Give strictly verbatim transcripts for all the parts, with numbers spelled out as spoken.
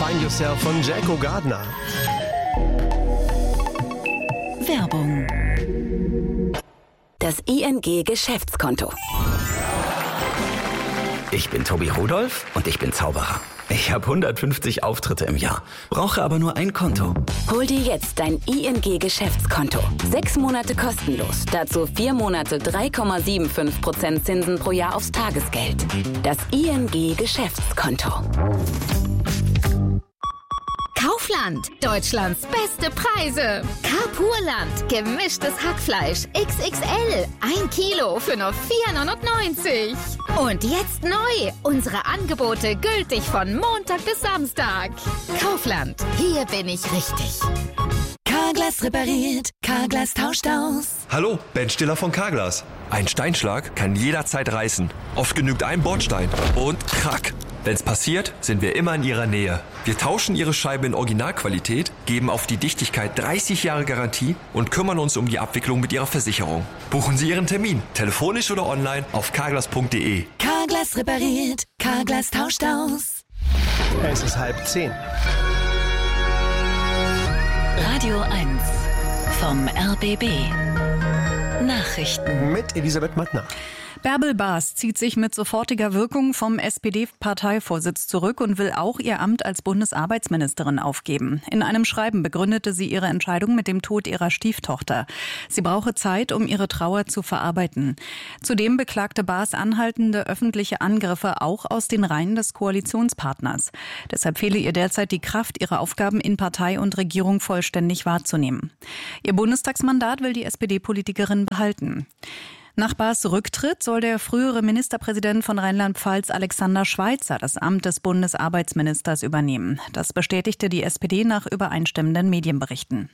Find Yourself von Jacko Gardner. Werbung. Das I N G-Geschäftskonto. Ich bin Tobi Rudolph und ich bin Zauberer. Ich habe hundertfünfzig Auftritte im Jahr, brauche aber nur ein Konto. Hol dir jetzt dein I N G-Geschäftskonto. Sechs Monate kostenlos. Dazu vier Monate drei Komma fünfundsiebzig Prozent Zinsen pro Jahr aufs Tagesgeld. Das I N G-Geschäftskonto. Kaufland, Deutschlands beste Preise. Carpurland, gemischtes Hackfleisch X X L, ein Kilo für nur vier neunundneunzig. Und jetzt neu, unsere Angebote gültig von Montag bis Samstag. Kaufland, hier bin ich richtig. Carglass repariert, Carglass tauscht aus. Hallo, Ben Stiller von Carglass. Ein Steinschlag kann jederzeit reißen. Oft genügt ein Bordstein und krack. Wenn's passiert, sind wir immer in Ihrer Nähe. Wir tauschen Ihre Scheibe in Originalqualität, geben auf die Dichtigkeit dreißig Jahre Garantie und kümmern uns um die Abwicklung mit Ihrer Versicherung. Buchen Sie Ihren Termin, telefonisch oder online auf carglass punkt de. Carglass repariert, Carglass tauscht aus. Es ist halb zehn. Radio eins vom R B B. Nachrichten. Mit Elisabeth Mattner. Bärbel Baas zieht sich mit sofortiger Wirkung vom S P D-Parteivorsitz zurück und will auch ihr Amt als Bundesarbeitsministerin aufgeben. In einem Schreiben begründete sie ihre Entscheidung mit dem Tod ihrer Stieftochter. Sie brauche Zeit, um ihre Trauer zu verarbeiten. Zudem beklagte Baas anhaltende öffentliche Angriffe auch aus den Reihen des Koalitionspartners. Deshalb fehle ihr derzeit die Kraft, ihre Aufgaben in Partei und Regierung vollständig wahrzunehmen. Ihr Bundestagsmandat will die S P D-Politikerin behalten. Nach Baas Rücktritt soll der frühere Ministerpräsident von Rheinland-Pfalz Alexander Schweitzer das Amt des Bundesarbeitsministers übernehmen. Das bestätigte die S P D nach übereinstimmenden Medienberichten.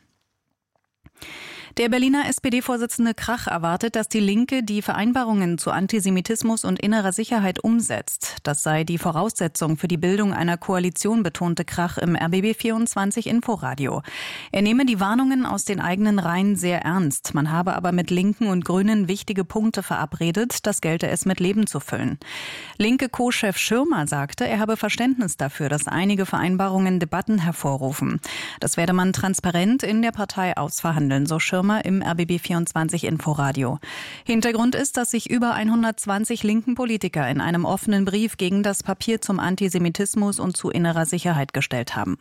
Der Berliner S P D-Vorsitzende Krach erwartet, dass die Linke die Vereinbarungen zu Antisemitismus und innerer Sicherheit umsetzt. Das sei die Voraussetzung für die Bildung einer Koalition, betonte Krach im R B B vierundzwanzig Inforadio. Er nehme die Warnungen aus den eigenen Reihen sehr ernst. Man habe aber mit Linken und Grünen wichtige Punkte verabredet. Das gelte es mit Leben zu füllen. Linke Co-Chef Schirmer sagte, er habe Verständnis dafür, dass einige Vereinbarungen Debatten hervorrufen. Das werde man transparent in der Partei ausverhandeln, so Schirmer im R B B vierundzwanzig Inforadio. Hintergrund ist, dass sich über hundertzwanzig linken Politiker in einem offenen Brief gegen das Papier zum Antisemitismus und zu innerer Sicherheit gestellt haben.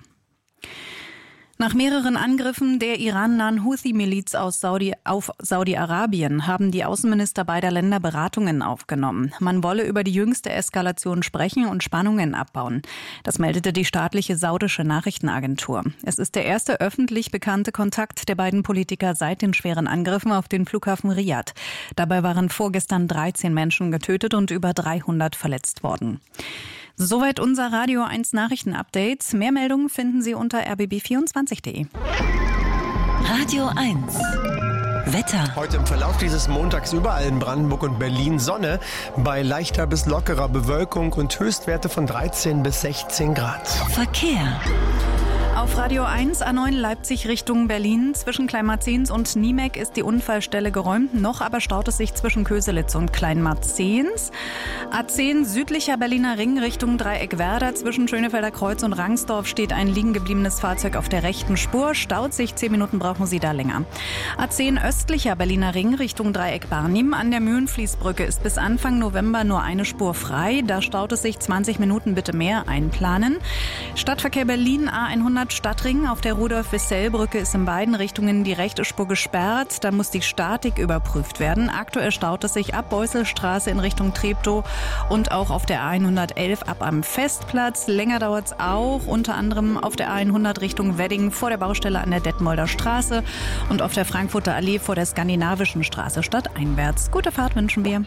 Nach mehreren Angriffen der irannahen Houthi-Miliz aus Saudi, auf Saudi-Arabien haben die Außenminister beider Länder Beratungen aufgenommen. Man wolle über die jüngste Eskalation sprechen und Spannungen abbauen. Das meldete die staatliche saudische Nachrichtenagentur. Es ist der erste öffentlich bekannte Kontakt der beiden Politiker seit den schweren Angriffen auf den Flughafen Riyadh. Dabei waren vorgestern dreizehn Menschen getötet und über dreihundert verletzt worden. Soweit unser Radio eins Nachrichten-Update. Mehr Meldungen finden Sie unter r b b vierundzwanzig punkt de. Radio eins. Wetter. Heute im Verlauf dieses Montags überall in Brandenburg und Berlin Sonne bei leichter bis lockerer Bewölkung und Höchstwerte von dreizehn bis sechzehn Grad. Verkehr. Auf Radio eins A neun Leipzig Richtung Berlin. Zwischen Kleinmarzens und Niemek ist die Unfallstelle geräumt. Noch aber staut es sich zwischen Köselitz und Kleinmarzens. A zehn südlicher Berliner Ring Richtung Dreieckwerder. Zwischen Schönefelder Kreuz und Rangsdorf steht ein liegen gebliebenes Fahrzeug auf der rechten Spur. Staut sich, zehn Minuten brauchen Sie da länger. A zehn östlicher Berliner Ring Richtung Dreieck Barnim. An der Mühlenfließbrücke ist bis Anfang November nur eine Spur frei. Da staut es sich, zwanzig Minuten bitte mehr einplanen. Stadtverkehr Berlin A hundert Stadtring. Auf der Rudolf-Wissell-Brücke ist in beiden Richtungen die rechte Spur gesperrt. Da muss die Statik überprüft werden. Aktuell staut es sich ab Beuselstraße in Richtung Treptow und auch auf der A hundertelf ab am Festplatz. Länger dauert es auch, unter anderem auf der A hundert Richtung Wedding vor der Baustelle an der Detmolder Straße und auf der Frankfurter Allee vor der Skandinavischen Straße stadteinwärts. Gute Fahrt wünschen wir.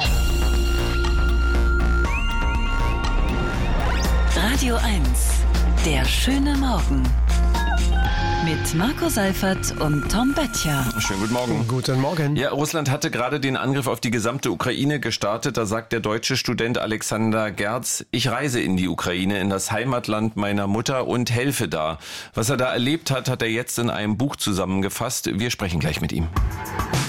Radio eins. Der schöne Morgen. Mit Marco Seifert und Tom Böttcher. Schönen guten Morgen. Guten Morgen. Ja, Russland hatte gerade den Angriff auf die gesamte Ukraine gestartet. Da sagt der deutsche Student Alexander Gerz, ich reise in die Ukraine, in das Heimatland meiner Mutter und helfe da. Was er da erlebt hat, hat er jetzt in einem Buch zusammengefasst. Wir sprechen gleich mit ihm.